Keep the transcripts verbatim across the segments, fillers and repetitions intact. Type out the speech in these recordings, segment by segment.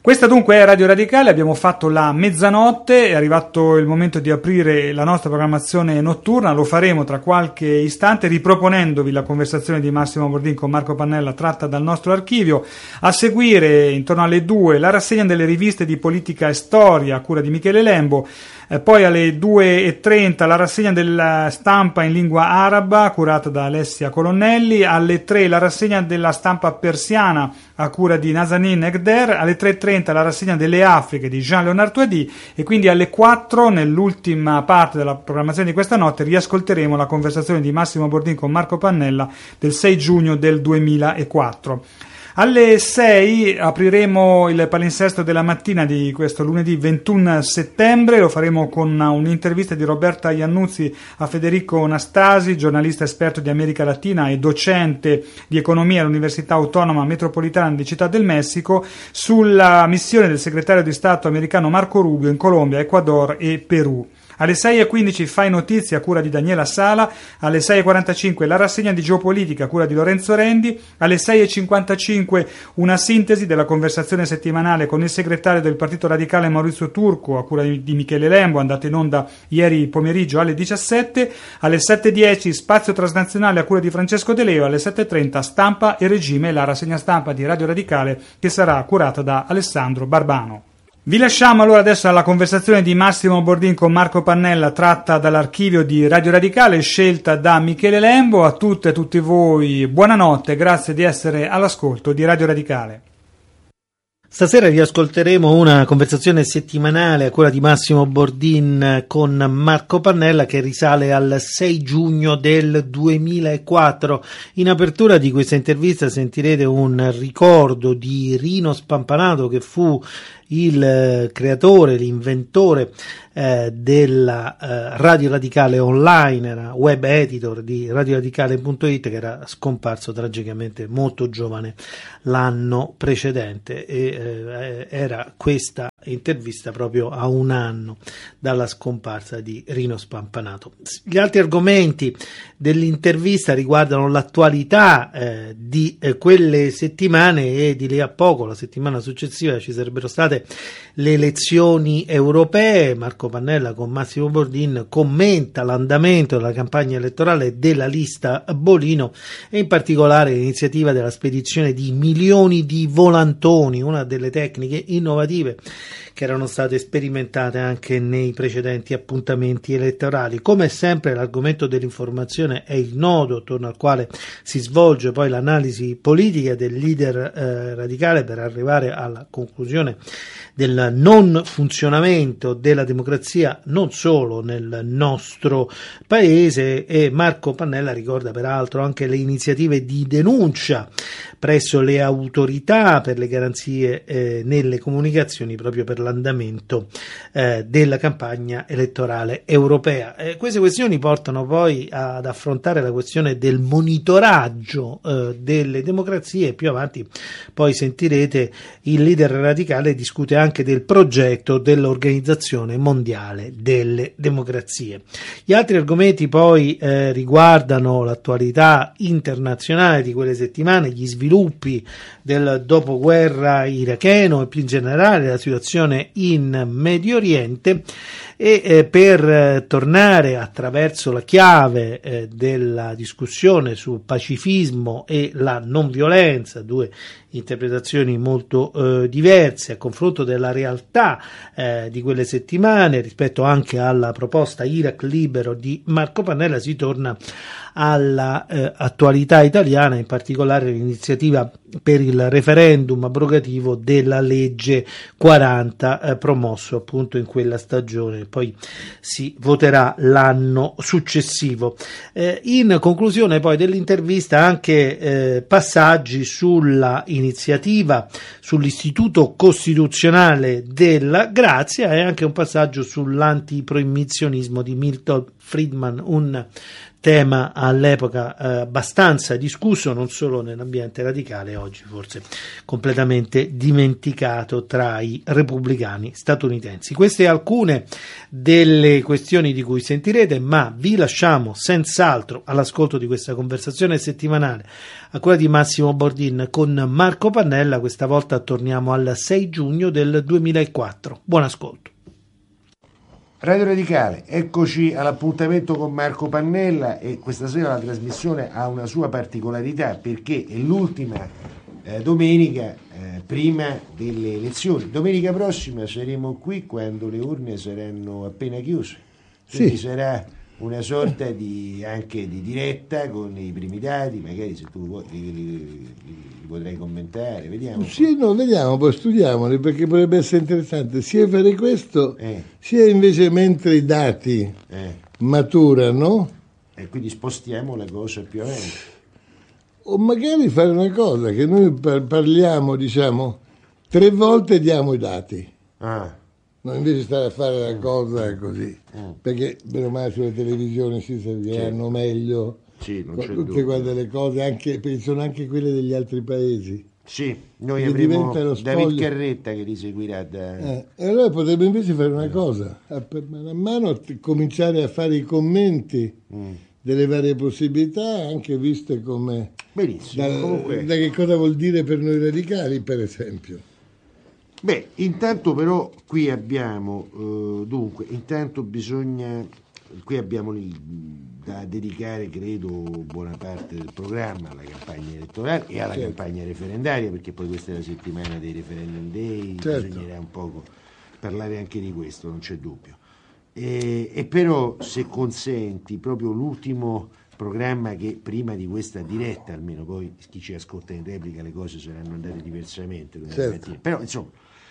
Questa dunque è Radio Radicale, abbiamo fatto la mezzanotte, è arrivato il momento di aprire la nostra programmazione notturna, lo faremo tra qualche istante riproponendovi la conversazione di Massimo Bordin con Marco Pannella tratta dal nostro archivio. A seguire, intorno alle due, la rassegna delle riviste di politica e storia a cura di Michele Lembo. Eh, poi alle due e trenta la rassegna della stampa in lingua araba curata da Alessia Colonnelli, alle tre la rassegna della stampa persiana a cura di Nazanin Ekder, alle tre e trenta la rassegna delle Afriche di Jean-Leonard Touadi e quindi alle quattro, nell'ultima parte della programmazione di questa notte, riascolteremo la conversazione di Massimo Bordin con Marco Pannella del sei giugno del duemilaquattro. Alle sei apriremo il palinsesto della mattina di questo lunedì ventuno settembre, lo faremo con un'intervista di Roberta Iannuzzi a Federico Nastasi, giornalista esperto di America Latina e docente di economia all'Università Autonoma Metropolitana di Città del Messico, sulla missione del segretario di Stato americano Marco Rubio in Colombia, Ecuador e Perù. Alle sei e quindici Fai Notizie a cura di Daniela Sala, alle sei e quarantacinque la rassegna di geopolitica a cura di Lorenzo Rendi, alle sei e cinquantacinque una sintesi della conversazione settimanale con il segretario del Partito Radicale Maurizio Turco a cura di Michele Lembo, andata in onda ieri pomeriggio alle diciassette, alle sette e dieci Spazio Transnazionale a cura di Francesco De Leo, alle sette e trenta Stampa e Regime, la rassegna stampa di Radio Radicale che sarà curata da Alessandro Barbano. Vi lasciamo allora adesso alla conversazione di Massimo Bordin con Marco Pannella tratta dall'archivio di Radio Radicale scelta da Michele Lembo. A tutte e tutti voi buonanotte, grazie di essere all'ascolto di Radio Radicale. Stasera riascolteremo una conversazione settimanale a cura di Massimo Bordin con Marco Pannella che risale al sei giugno del duemilaquattro. In apertura di questa intervista sentirete un ricordo di Rino Spampanato, che fu il creatore, l'inventore eh, della eh, Radio Radicale Online, era web editor di radioradicale punto it, che era scomparso tragicamente molto giovane l'anno precedente, e eh, era questa intervista proprio a un anno dalla scomparsa di Rino Spampanato. Gli altri argomenti dell'intervista riguardano l'attualità eh, di eh, quelle settimane, e di lì a poco, la settimana successiva, ci sarebbero state le elezioni europee. Marco Pannella con Massimo Bordin commenta l'andamento della campagna elettorale della lista Bolino e in particolare l'iniziativa della spedizione di milioni di volantoni, una delle tecniche innovative che erano state sperimentate anche nei precedenti appuntamenti elettorali. Come sempre l'argomento dell'informazione è il nodo attorno al quale si svolge poi l'analisi politica del leader eh, radicale per arrivare alla conclusione del non funzionamento della democrazia non solo nel nostro paese, e Marco Pannella ricorda peraltro anche le iniziative di denuncia presso le autorità per le garanzie eh, nelle comunicazioni proprio per l'andamento eh, della campagna elettorale europea. Eh, queste questioni portano poi ad affrontare la questione del monitoraggio eh, delle democrazie. Più avanti poi sentirete il leader radicale discute anche del progetto dell'Organizzazione Mondiale delle Democrazie. Gli altri argomenti poi eh, riguardano l'attualità internazionale di quelle settimane, gli sviluppi del dopoguerra iracheno e più in generale la situazione in Medio Oriente, e eh, per eh, tornare attraverso la chiave eh, della discussione sul pacifismo e la non violenza, due interpretazioni molto eh, diverse a confronto della realtà eh, di quelle settimane rispetto anche alla proposta Iraq libero di Marco Pannella, si torna alla eh, attualità italiana, in particolare l'iniziativa per il referendum abrogativo della legge quaranta eh, promosso appunto in quella stagione, poi si voterà l'anno successivo. Eh, in conclusione poi dell'intervista anche eh, passaggi sulla iniziativa sull'istituto costituzionale della grazia e anche un passaggio sull'antiproibizionismo di Milton Friedman, un tema all'epoca eh, abbastanza discusso non solo nell'ambiente radicale, oggi forse completamente dimenticato tra i repubblicani statunitensi. Queste alcune delle questioni di cui sentirete, ma vi lasciamo senz'altro all'ascolto di questa conversazione settimanale a quella di Massimo Bordin con Marco Pannella. Questa volta torniamo al sei giugno del duemilaquattro. Buon ascolto. Radio Radicale, eccoci all'appuntamento con Marco Pannella, e questa sera la trasmissione ha una sua particolarità perché è l'ultima eh, domenica eh, prima delle elezioni. Domenica prossima saremo qui quando le urne saranno appena chiuse, quindi sì, sarà una sorta di anche di diretta con i primi dati, magari se tu vuoi li, li, li, li potrai commentare, vediamo. Sì, no, vediamo, poi studiamoli, perché potrebbe essere interessante sia fare questo, eh. sia invece mentre i dati eh. maturano. E quindi spostiamo la cosa più avanti. O magari fare una cosa, che noi parliamo, diciamo, tre volte diamo i dati. Ah. No, invece stare a fare la cosa così, mm. perché meno male sulle televisioni si serviranno, certo, meglio, sì, non tutte dubbio. quelle le cose, anche, perché sono anche quelle degli altri paesi. Sì, noi avremo David Carretta che li seguirà da... Eh, e allora potrebbe invece fare una cosa, a mano a mano cominciare a fare i commenti mm. delle varie possibilità, anche viste come... Benissimo, da, comunque... da che cosa vuol dire per noi radicali, per esempio. Beh, intanto però qui abbiamo, eh, dunque, intanto bisogna, qui abbiamo da dedicare, credo, buona parte del programma alla campagna elettorale e alla, certo, campagna referendaria, perché poi questa è la settimana dei referendum day, certo, bisognerà un poco parlare anche di questo, non c'è dubbio. E, e però, se consenti, proprio l'ultimo programma che prima di questa diretta, almeno poi chi ci ascolta in replica le cose saranno andate diversamente, certo, però insomma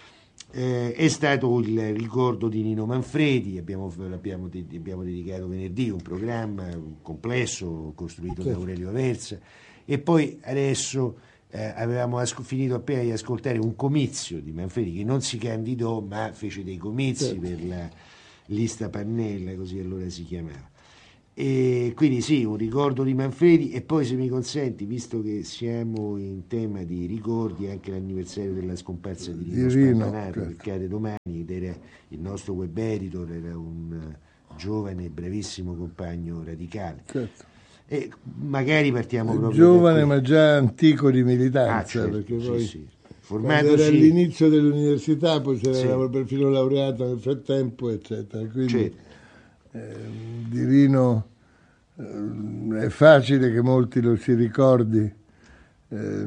eh, è stato il ricordo di Nino Manfredi. Abbiamo, abbiamo, abbiamo dedicato venerdì un programma complesso costruito, certo, da Aurelio Aversa, e poi adesso eh, avevamo asco- finito appena di ascoltare un comizio di Manfredi che non si candidò ma fece dei comizi, certo, per la lista Pannella, così allora si chiamava. E quindi sì, un ricordo di Manfredi. E poi, se mi consenti, visto che siamo in tema di ricordi, anche l'anniversario della scomparsa di Rino Spampanato, che cade domani, ed era il nostro web editor, era un giovane e bravissimo compagno radicale, certo, e magari partiamo proprio giovane ma già antico di militanza, ah, certo, perché sì, poi sì, formatosi... era all'inizio dell'università, poi si era sì, perfino laureato nel frattempo, eccetera, quindi certo. Eh, di Rino eh, è facile che molti lo si ricordi eh,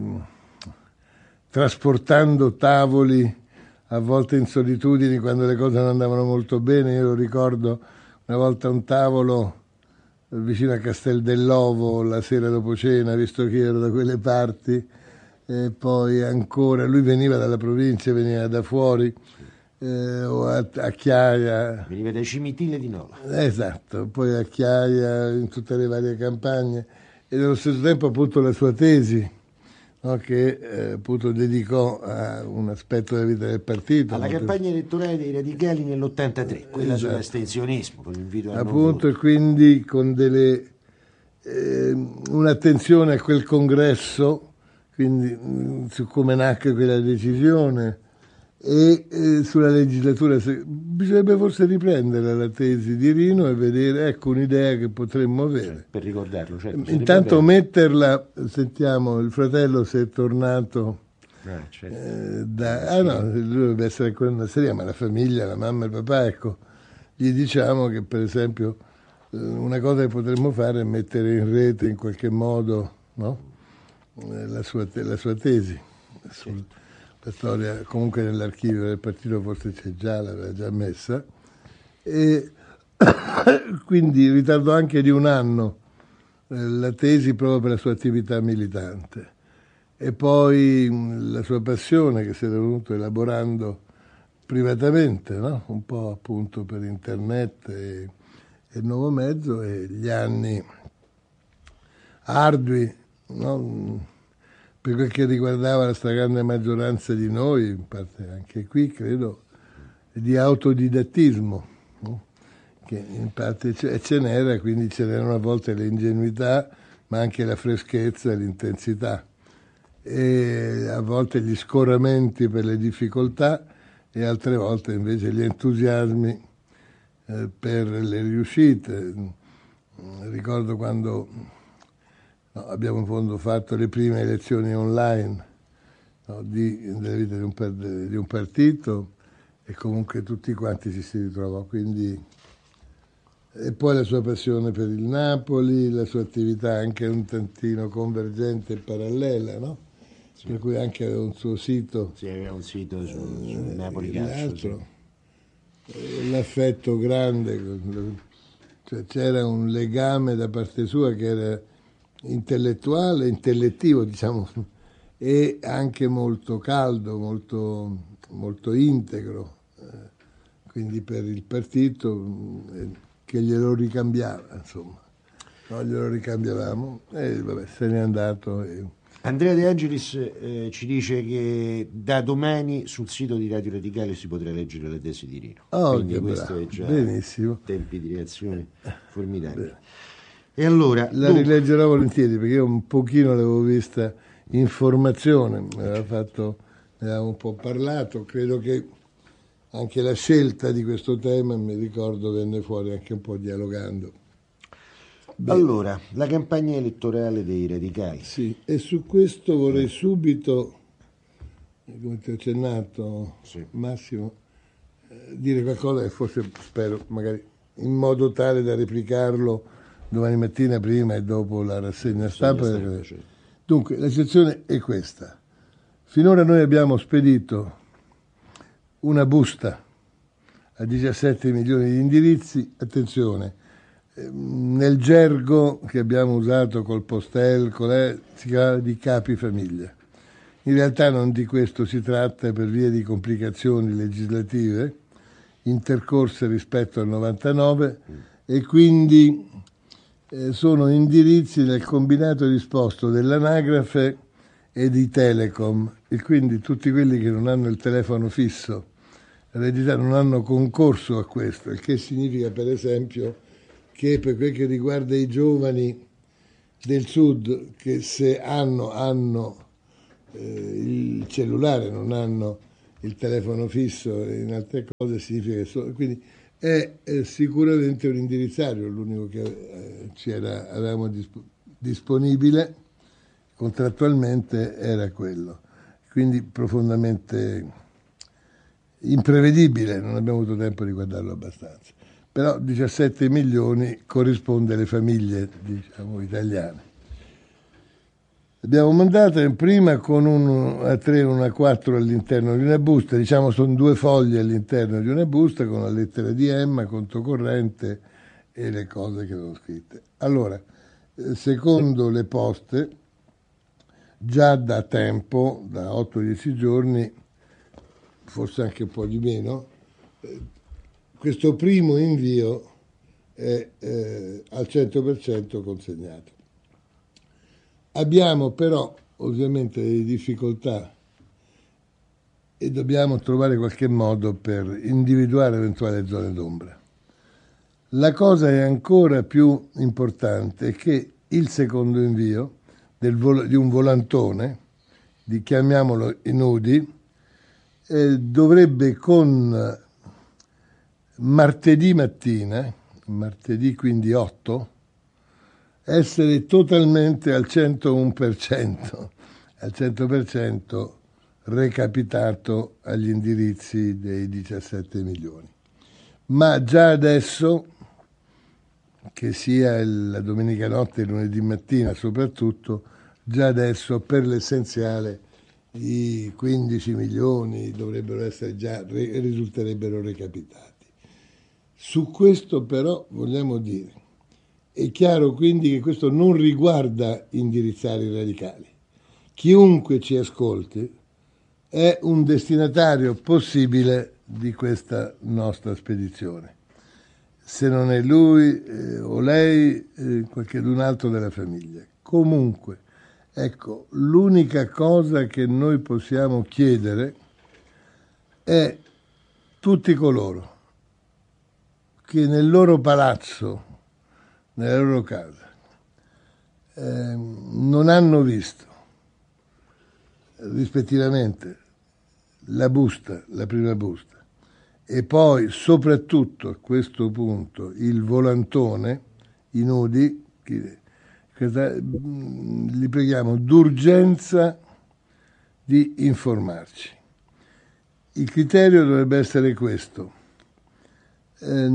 trasportando tavoli a volte in solitudini quando le cose non andavano molto bene. Io lo ricordo una volta un tavolo vicino a Castel dell'Ovo la sera dopo cena, visto che io ero da quelle parti, e poi ancora lui veniva dalla provincia, veniva da fuori, Eh, o a, a Chiaia, veniva dai Cimitile di Nola, esatto, poi a Chiaia, in tutte le varie campagne, e nello stesso tempo appunto la sua tesi, no, che eh, appunto dedicò a un aspetto della vita del partito, alla campagna elettorale dei radicali nell'ottantatré, quella, esatto, sull'astensionismo, con l'invito a appunto, e quindi con delle eh, un'attenzione a quel congresso, quindi mh, su come nacque quella decisione. E eh, sulla legislatura se, bisognerebbe forse riprendere la tesi di Rino e vedere, ecco, un'idea che potremmo avere, per ricordarlo, certo, intanto metterla. Sentiamo, il fratello se è tornato ah, certo, eh, da, ah no, lui dovrebbe essere ancora una serie, ma la famiglia, la mamma e il papà, ecco, gli diciamo che per esempio eh, una cosa che potremmo fare è mettere in rete in qualche modo, no, eh, la, sua te, la sua tesi sul, certo, la storia. Comunque nell'archivio del partito forse c'è già, l'aveva già messa, e quindi in ritardo anche di un anno eh, la tesi proprio per la sua attività militante, e poi mh, la sua passione che si era venuto elaborando privatamente, no? Un po' appunto per internet e, e il nuovo mezzo, e gli anni ardui, no? Per quel che riguardava la stragrande maggioranza di noi, in parte anche qui, credo, di autodidattismo, no? che in parte ce, ce n'era, quindi ce n'erano a volte le ingenuità, ma anche la freschezza e l'intensità, e a volte gli scoramenti per le difficoltà e altre volte invece gli entusiasmi eh, per le riuscite. Ricordo quando no, abbiamo in fondo fatto le prime elezioni online, no, di, della vita di un, di un partito, e comunque tutti quanti ci si ritrovò, quindi. E poi la sua passione per il Napoli, la sua attività anche un tantino convergente e parallela, no? Sì. Per cui anche aveva un suo sito. Sì, aveva un sito su, su eh, Napoli Calcio. Sì. L'affetto grande, cioè c'era un legame da parte sua che era intellettuale, intellettivo, diciamo, e anche molto caldo, molto, molto integro, quindi per il partito, che glielo ricambiava, insomma. Noi glielo ricambiavamo e vabbè, se n'è andato. E... Andrea De Angelis eh, ci dice che da domani sul sito di Radio Radicale si potrà leggere le tesi di Rino. Oh, quindi che questo bravo. È già benissimo. Tempi di reazione formidabili. Beh. E allora la dunque... rileggerò volentieri, perché io un pochino l'avevo vista in formazione, mi aveva fatto, ne avevamo un po' parlato, credo che anche la scelta di questo tema, mi ricordo, venne fuori anche un po' dialogando. Bene. Allora, la campagna elettorale dei radicali. Sì, e su questo vorrei subito, come ti ho accennato, sì. Massimo, eh, dire qualcosa che forse, spero, magari in modo tale da replicarlo domani mattina prima e dopo la rassegna stampa. stampa certo. Dunque, la situazione è questa. Finora noi abbiamo spedito una busta a diciassette milioni di indirizzi, attenzione, nel gergo che abbiamo usato col postel, con le, si chiama di capi famiglia. In realtà non di questo si tratta per via di complicazioni legislative intercorse rispetto al novantanove e quindi eh, sono indirizzi del combinato disposto dell'anagrafe e di Telecom, e quindi tutti quelli che non hanno il telefono fisso in realtà non hanno concorso a questo, il che significa per esempio che per quel che riguarda i giovani del sud che se hanno, hanno eh, il cellulare, non hanno il telefono fisso e in altre cose significa che sono, quindi è, è sicuramente un indirizzario, l'unico che eh, c'era, avevamo disp- disponibile contrattualmente era quello, quindi profondamente imprevedibile, non abbiamo avuto tempo di guardarlo abbastanza. Però diciassette milioni corrisponde alle famiglie, diciamo, italiane. Abbiamo mandato prima con un A tre e un A quattro all'interno di una busta, diciamo sono due foglie all'interno di una busta con la lettera di Emma, conto corrente e le cose che avevo scritte. Allora, secondo le poste, già da tempo, da otto dieci giorni, forse anche un po' di meno, questo primo invio è eh, al cento per cento consegnato. Abbiamo però ovviamente delle difficoltà e dobbiamo trovare qualche modo per individuare eventuali zone d'ombra. La cosa è ancora più importante che il secondo invio del vol- di un volantone, di, chiamiamolo i nudi, eh, dovrebbe con martedì mattina, martedì quindi otto, essere totalmente al centouno per cento, al cento per cento recapitato agli indirizzi dei diciassette milioni. Ma già adesso, che sia la domenica notte e lunedì mattina soprattutto, già adesso per l'essenziale i quindici milioni dovrebbero essere già, risulterebbero recapitati. Su questo però vogliamo dire, è chiaro quindi che questo non riguarda indirizzare i radicali. Chiunque ci ascolti è un destinatario possibile di questa nostra spedizione. Se non è lui eh, o lei, eh, qualcun altro della famiglia. Comunque, ecco, l'unica cosa che noi possiamo chiedere è tutti coloro che nel loro palazzo, nella loro casa, eh, non hanno visto rispettivamente la busta, la prima busta, e poi soprattutto a questo punto il volantone, i nudi, questa, li preghiamo d'urgenza di informarci. Il criterio dovrebbe essere questo: eh,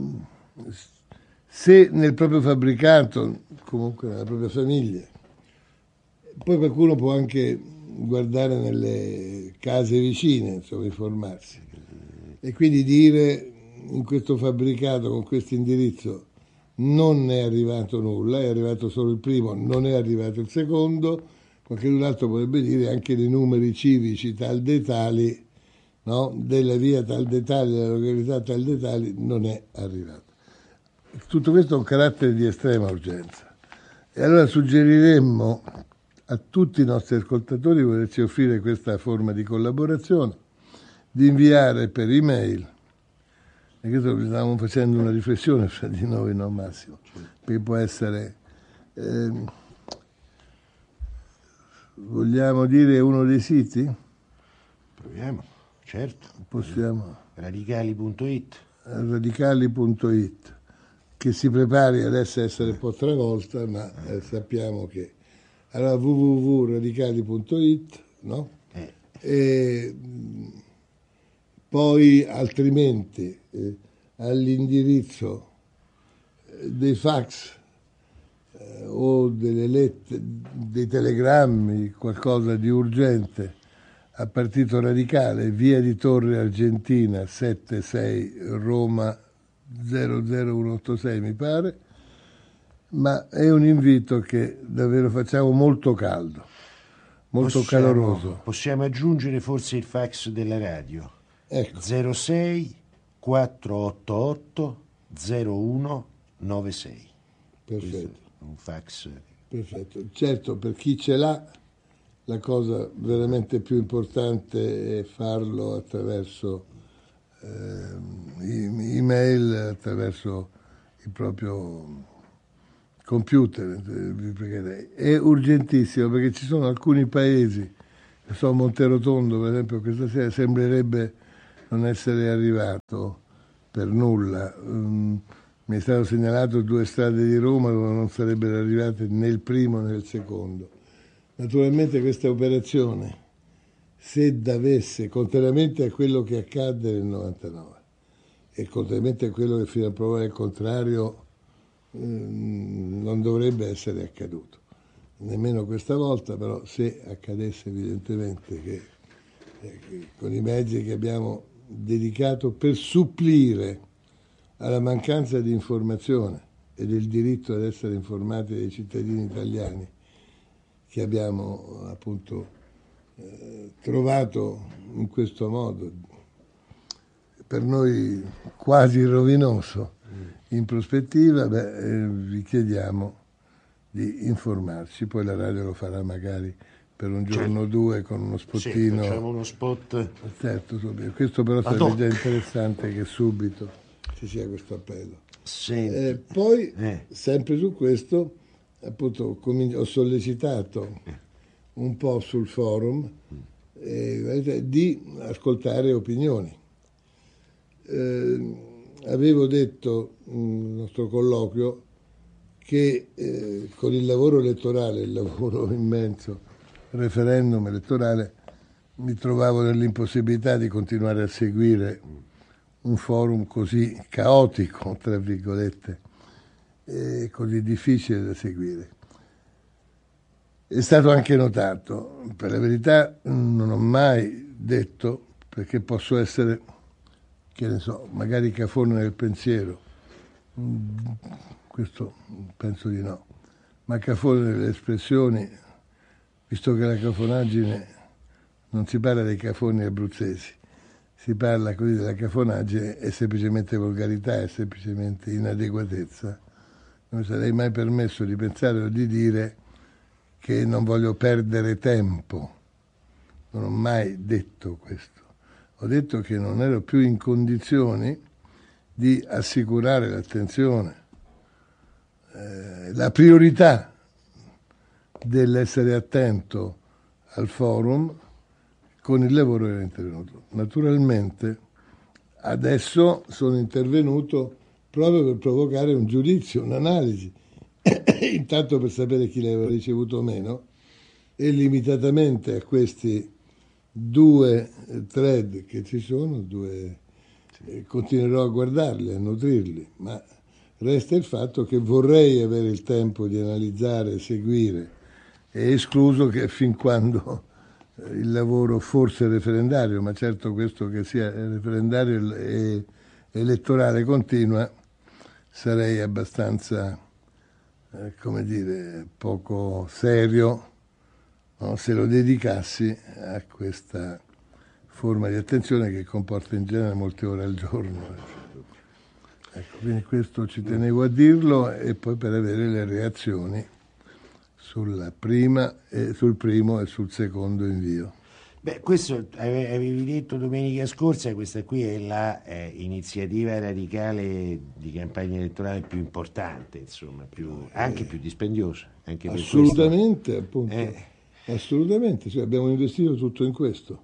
se nel proprio fabbricato, comunque nella propria famiglia, poi qualcuno può anche guardare nelle case vicine, insomma, informarsi, e quindi dire: in questo fabbricato con questo indirizzo non è arrivato nulla, è arrivato solo il primo, non è arrivato il secondo. Qualcun altro potrebbe dire anche dei numeri civici tal dei tali, no? Della via tal dei tali, della località tal dei tali, non è arrivato. Tutto questo ha un carattere di estrema urgenza, e allora suggeriremmo a tutti i nostri ascoltatori di volerci offrire questa forma di collaborazione, di inviare per email, e questo stavamo facendo una riflessione fra di noi, no Massimo, perché può essere, eh, vogliamo dire uno dei siti? Proviamo, certo. Possiamo. radicali punto it. radicali punto it, che si prepari adesso a essere un po' travolta, ma eh, sappiamo che allora w w w punto radicali punto it, no? Eh. E poi altrimenti eh, all'indirizzo dei fax eh, o delle lettere, dei telegrammi, qualcosa di urgente, a Partito Radicale, via di Torre Argentina settantasei Roma zero zero uno otto sei mi pare, ma è un invito che davvero facciamo molto caldo, molto possiamo, caloroso. Possiamo aggiungere forse il fax della radio, ecco. zero sei quattrocentottantotto zero uno novantasei. Perfetto. Un fax. Perfetto. Certo, per chi ce l'ha, la cosa veramente più importante è farlo attraverso eh, email, attraverso il proprio computer, vi pregherei. È urgentissimo, perché ci sono alcuni paesi, non so, Monterotondo per esempio questa sera sembrerebbe non essere arrivato per nulla. Um, mi è stato segnalato due strade di Roma dove non sarebbero arrivate né il primo né il secondo. Naturalmente questa operazione, se davesse, contrariamente a quello che accadde nel novantanove e contrariamente a quello che fino a provare il contrario non dovrebbe essere accaduto, nemmeno questa volta, però se accadesse evidentemente che, eh, che con i mezzi che abbiamo dedicato per supplire alla mancanza di informazione e del diritto ad essere informati dei cittadini italiani che abbiamo appunto eh, trovato in questo modo per noi quasi rovinoso in prospettiva, beh, eh, vi chiediamo di informarci, poi la radio lo farà magari per un giorno o due con uno spottino. Sì, facciamo uno spot. Certo, questo però sarebbe già interessante che subito ci sia questo appello. Eh, poi, eh. sempre su questo, appunto, ho sollecitato un po' sul forum eh, di ascoltare opinioni. Eh, Avevo detto nel nostro colloquio che eh, con il lavoro elettorale, il lavoro immenso, referendum elettorale, mi trovavo nell'impossibilità di continuare a seguire un forum così caotico, tra virgolette, e così difficile da seguire. È stato anche notato, per la verità non ho mai detto, perché posso essere, che ne so, magari cafone nel pensiero, questo penso di no, ma cafone nelle espressioni, visto che la cafonaggine non si parla dei cafoni abruzzesi, si parla così della cafonaggine, è semplicemente volgarità, è semplicemente inadeguatezza. Non mi sarei mai permesso di pensare o di dire che non voglio perdere tempo, non ho mai detto questo. Ho detto che non ero più in condizioni di assicurare l'attenzione, eh, la priorità dell'essere attento al forum con il lavoro che era intervenuto. Naturalmente adesso sono intervenuto proprio per provocare un giudizio, un'analisi, intanto per sapere chi l'aveva ricevuto o meno, e limitatamente a questi due thread che ci sono, due, eh, continuerò a guardarli, a nutrirli, ma resta il fatto che vorrei avere il tempo di analizzare, seguire, e escluso che fin quando eh, il lavoro forse referendario, ma certo questo che sia referendario e elettorale continua, sarei abbastanza, eh, come dire, poco serio, no, se lo dedicassi a questa forma di attenzione che comporta in genere molte ore al giorno. Ecco, quindi questo ci tenevo a dirlo, e poi per avere le reazioni sulla prima e sul primo e sul secondo invio. Beh, questo avevi detto domenica scorsa, questa qui è la eh, iniziativa radicale di campagna elettorale più importante, insomma, più, anche eh, più dispendiosa. Anche per assolutamente, questo. appunto. Eh. Assolutamente, cioè abbiamo investito tutto in questo.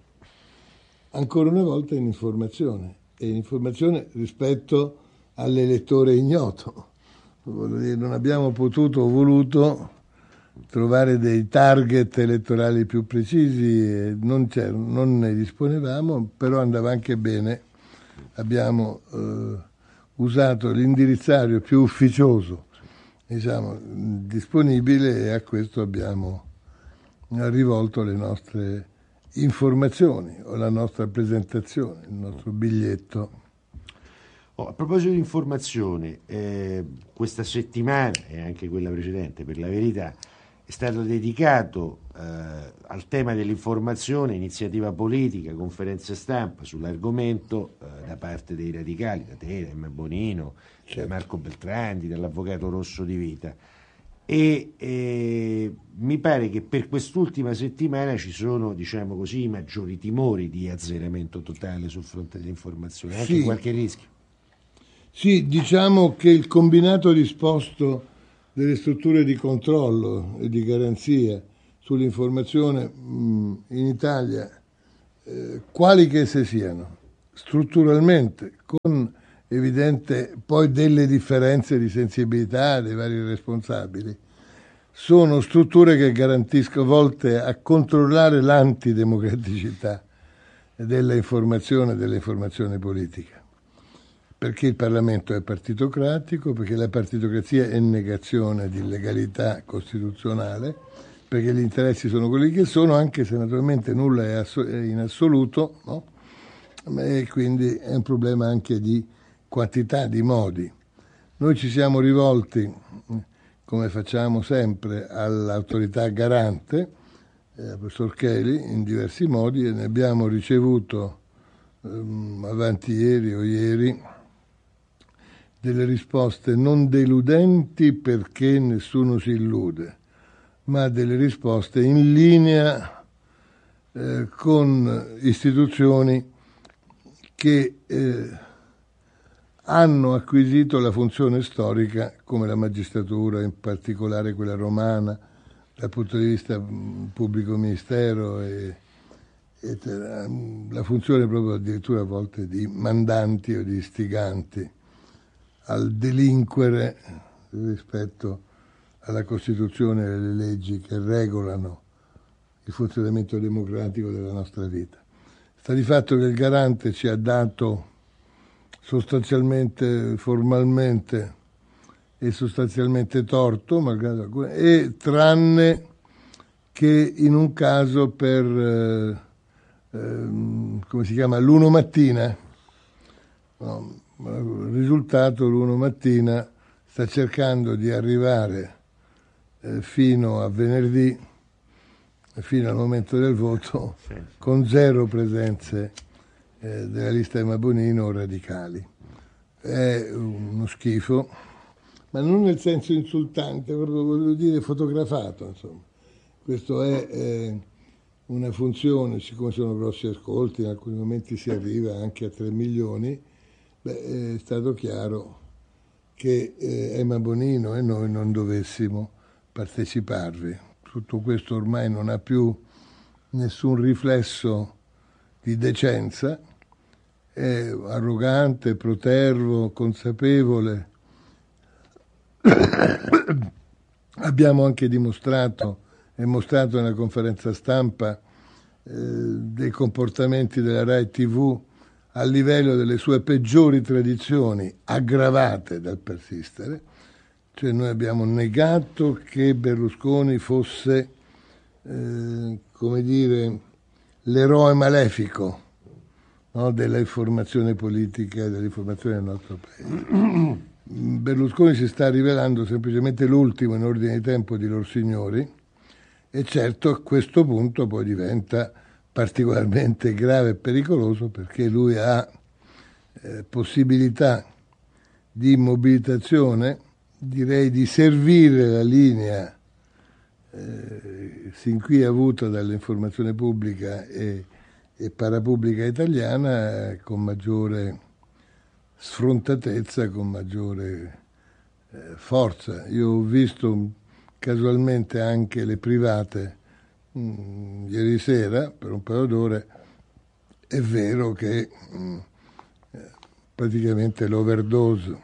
Ancora una volta in informazione, e in informazione rispetto all'elettore ignoto. Voglio dire, non abbiamo potuto o voluto trovare dei target elettorali più precisi, e non, non ne disponevamo, però andava anche bene. Abbiamo eh, usato l'indirizzario più ufficioso, diciamo, disponibile, e a questo abbiamo rivolto le nostre informazioni o la nostra presentazione, il nostro biglietto. Oh, a proposito di informazione, eh, questa settimana e anche quella precedente, per la verità, è stato dedicato eh, al tema dell'informazione, iniziativa politica, conferenze stampa sull'argomento eh, da parte dei radicali, da te, da Emma Bonino, certo, da Marco Beltrandi, dall'avvocato Rosso di Vita. E eh, mi pare che per quest'ultima settimana ci sono, diciamo così, i maggiori timori di azzeramento totale sul fronte dell'informazione, anche sì, qualche rischio. Sì, diciamo che il combinato disposto delle strutture di controllo e di garanzia sull'informazione mh, in Italia, eh, quali che esse siano, strutturalmente, con evidente poi delle differenze di sensibilità dei vari responsabili, sono strutture che garantiscono, volte a controllare l'antidemocraticità della informazione e dell'informazione politica, perché il Parlamento è partitocratico, perché la partitocrazia è negazione di legalità costituzionale, perché gli interessi sono quelli che sono, anche se naturalmente nulla è, asso- è in assoluto, no? E quindi è un problema anche di quantità, di modi. Noi ci siamo rivolti, come facciamo sempre, all'autorità garante, eh, al professor Cheli, in diversi modi, e ne abbiamo ricevuto ehm, avanti ieri o ieri delle risposte non deludenti, perché nessuno si illude, ma delle risposte in linea eh, con istituzioni che eh, hanno acquisito la funzione storica, come la magistratura, in particolare quella romana, dal punto di vista pubblico ministero, e, e la funzione proprio addirittura a volte di mandanti o di istiganti al delinquere rispetto alla Costituzione e alle leggi che regolano il funzionamento democratico della nostra vita. Sta di fatto che il garante ci ha dato sostanzialmente, formalmente e sostanzialmente torto, malgrado, e tranne che in un caso per, eh, eh, come si chiama, l'uno mattina, no, il risultato l'uno mattina sta cercando di arrivare eh, fino a venerdì, fino al momento del voto, sì, sì, con zero presenze eh, della lista Emma Bonino o radicali. È uno schifo, ma non nel senso insultante, proprio voglio dire fotografato, insomma. Questo è eh, una funzione, siccome sono grossi ascolti, in alcuni momenti si arriva anche a tre milioni, Beh, è stato chiaro che eh, Emma Bonino e noi non dovessimo parteciparvi. Tutto questo ormai non ha più nessun riflesso di decenza, è arrogante, protervo, consapevole. Abbiamo anche dimostrato e mostrato nella conferenza stampa eh, dei comportamenti della Rai tivù a livello delle sue peggiori tradizioni, aggravate dal persistere. Cioè noi abbiamo negato che Berlusconi fosse, eh, come dire, l'eroe malefico, no, dell'informazione politica e dell'informazione del nostro paese. Berlusconi si sta rivelando semplicemente l'ultimo in ordine di tempo di lorsignori, e certo a questo punto poi diventa particolarmente grave e pericoloso, perché lui ha eh, possibilità di mobilitazione, direi di servire la linea eh, sin qui avuta dall'informazione pubblica e, e parapubblica italiana eh, con maggiore sfrontatezza, con maggiore eh, forza. Io ho visto casualmente anche le private mh, ieri sera per un paio d'ore. È vero che mh, praticamente l'overdose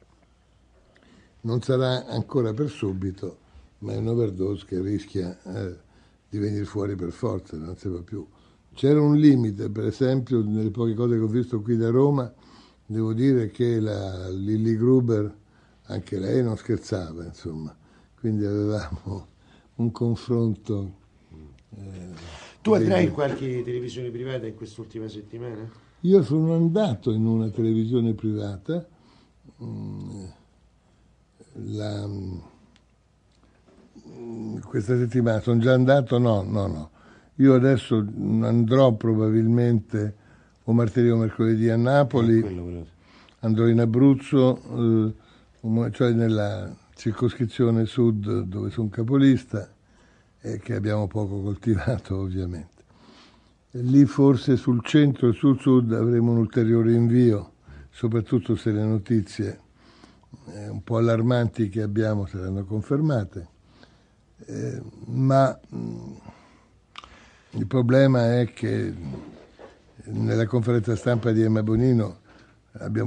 non sarà ancora per subito, ma è un overdose che rischia eh, di venire fuori per forza, non si va più. C'era un limite, per esempio, nelle poche cose che ho visto qui da Roma, devo dire che la Lilli Gruber, anche lei non scherzava, insomma, quindi avevamo un confronto. Eh, tu andrai in qualche televisione privata in quest'ultima settimana? Io sono andato in una televisione privata, mh, la, mh, questa settimana. Sono già andato? No, no, no. Io adesso andrò probabilmente o martedì o mercoledì a Napoli, eh, andrò in Abruzzo, eh, cioè nella circoscrizione sud dove sono capolista e che abbiamo poco coltivato ovviamente. E lì forse sul centro e sul sud avremo un ulteriore invio, soprattutto se le notizie eh, un po' allarmanti che abbiamo saranno confermate, eh, ma mh, il problema è che nella conferenza stampa di Emma Bonino abbiamo